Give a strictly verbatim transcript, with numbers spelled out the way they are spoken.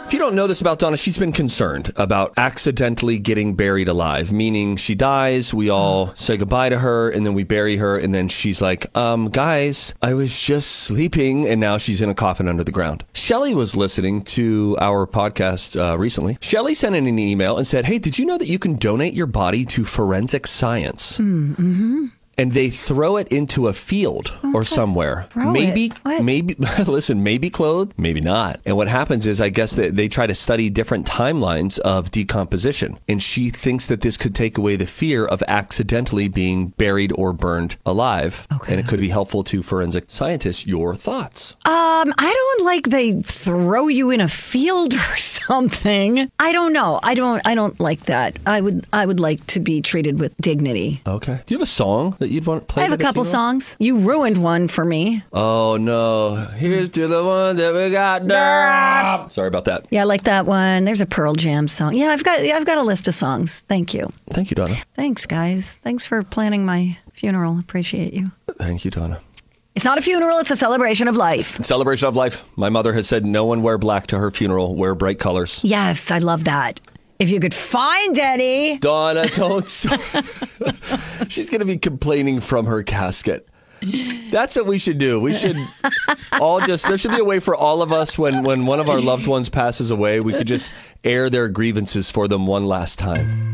If you don't know this about Donna, she's been concerned about accidentally getting buried alive, meaning she dies, we all say goodbye to her, and then we bury her, and then she's like, um, guys, I was just sleeping, and now she's in a coffin under the ground. Shelly was listening to our podcast uh, recently. Shelly sent in an email and said, hey, did you know that you can donate your body to forensic science? Mm-hmm. And they throw it into a field okay. or somewhere. Throw maybe, it. maybe, listen, maybe clothed, maybe not. And what happens is, I guess that they try to study different timelines of decomposition. And she thinks that this could take away the fear of accidentally being buried or burned alive. Okay. And it could be helpful to forensic scientists. Your thoughts? Um, I don't like they throw you in a field or something. I don't know. I don't. I don't like that. I would. I would like to be treated with dignity. Okay. Do you have a song that you'd want played? I have a couple songs. You ruined one for me. Oh no! Here's to the one that we got. Nah. Sorry about that. Yeah, I like that one. There's a Pearl Jam song. Yeah, I've got. I've got a list of songs. Thank you. Thank you, Donna. Thanks, guys. Thanks for planning my funeral. Appreciate you. Thank you, Donna. It's not a funeral, it's a celebration of life. Celebration of life. My mother has said no one wear black to her funeral. Wear bright colors. Yes, I love that. If you could find any. Donna, don't. She's going to be complaining from her casket. That's what we should do. We should all just, there should be a way for all of us when, when one of our loved ones passes away, we could just air their grievances for them one last time.